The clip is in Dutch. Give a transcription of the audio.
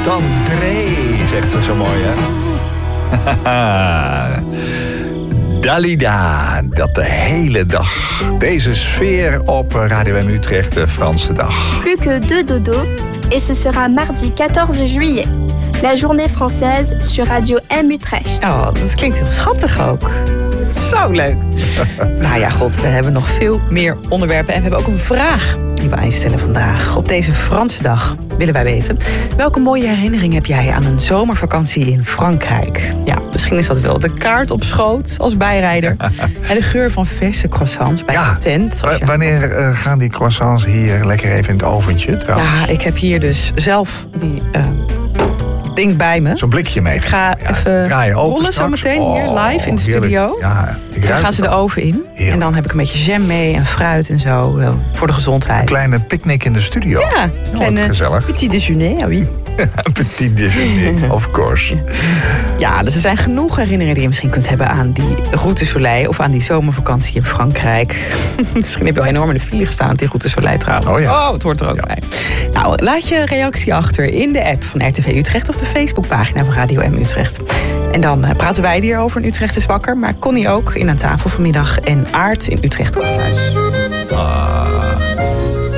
Tandré, zegt ze zo mooi, hè? Dalida, dat de hele dag. Deze sfeer op Radio M Utrecht, de Franse dag. Plus que 2 dodo, et ce sera mardi 14 juillet. La journée française sur Radio M Utrecht. Oh, dat klinkt heel schattig ook. Zo leuk. Nou ja, god, we hebben nog veel meer onderwerpen. En we hebben ook een vraag die we instellen vandaag. Op deze Franse dag willen wij weten: welke mooie herinnering heb jij aan een zomervakantie in Frankrijk? Ja, misschien is dat wel de kaart op schoot als bijrijder. En de geur van verse croissants bij de tent. Wanneer gaan die croissants hier lekker even in het oventje trouwens? Ja, ik heb hier dus zelf die ding bij me. Zo'n blikje mee. Ik ga even rollen zometeen hier live in de studio. Ja, en dan gaan ze de oven in. Heerlijk. En dan heb ik een beetje jam mee en fruit en zo. Voor de gezondheid. Een kleine picknick in de studio. Ja, kleine gezellig. Petit déjeuner, oui. Petit déjeuner, of course. Ja, dus er zijn genoeg herinneringen die je misschien kunt hebben aan die Route Soleil of aan die zomervakantie in Frankrijk. Misschien heb je al enorm in de file gestaan op die Route Soleil trouwens. Oh, het hoort er ook bij. Nou, laat je reactie achter in de app van RTV Utrecht of de Facebookpagina van Radio M Utrecht. En dan praten wij hierover in Utrecht is wakker, maar Connie ook in aan tafel vanmiddag en Aart in Utrecht komt thuis.